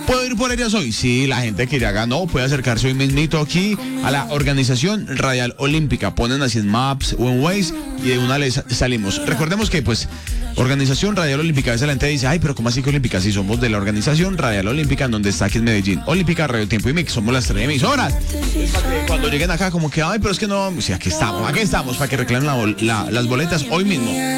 ¿Puedo ir por ellas hoy? Sí, la gente que ya ganó puede acercarse hoy mismito aquí a la Organización Radial Olímpica. Ponen así en Maps o en Waze y de una les salimos. Recordemos que pues Organización Radial Olímpica, a veces la gente dice, ay, pero ¿cómo así que Olímpica? Si somos de la Organización Radial Olímpica, en donde está aquí en Medellín. Olímpica, Radio Tiempo y Mix, somos las 3 emisoras. Cuando lleguen acá como que, ay, pero es que no, sí, aquí estamos, para que reclamen las boletas hoy mismo.